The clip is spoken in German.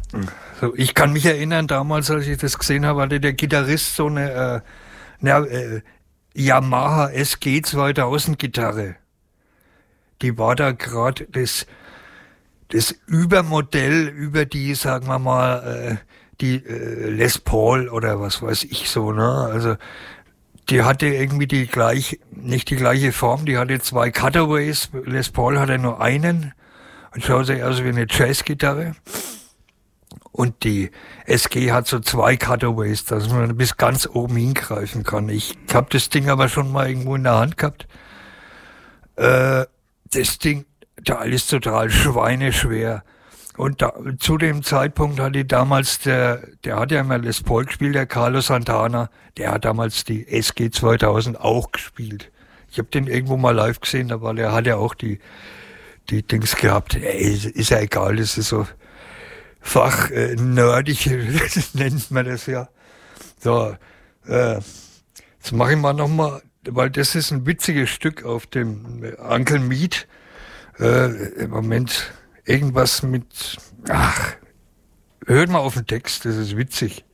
So, ich kann mich erinnern, damals, als ich das gesehen habe, hatte der Gitarrist so eine Yamaha SG 2000 Gitarre. Die war da gerade das Übermodell über die, sagen wir mal, die Les Paul oder was weiß ich so, ne? Also die hatte irgendwie nicht die gleiche Form, die hatte zwei Cutaways. Les Paul hatte nur einen und schaute aus wie eine Jazzgitarre. Und die SG hat so zwei Cutaways, dass man bis ganz oben hingreifen kann. Ich habe das Ding aber schon mal irgendwo in der Hand gehabt. Das Ding, Teil ist total schweineschwer. Und zu dem Zeitpunkt hatte damals der hat ja immer Les Paul gespielt, der Carlos Santana, der hat damals die SG 2000 auch gespielt. Ich habe den irgendwo mal live gesehen, der hat ja auch die Dings gehabt. Ist ja egal, das ist so nerdig, nennt man das ja. So, jetzt mache ich mal nochmal, weil das ist ein witziges Stück auf dem Uncle Meat. Im Moment irgendwas mit, hört mal auf den Text, das ist witzig.